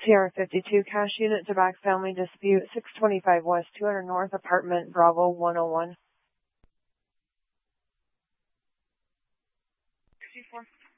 CR52 cash unit to back family dispute 625 West 200 North apartment Bravo 101. 54.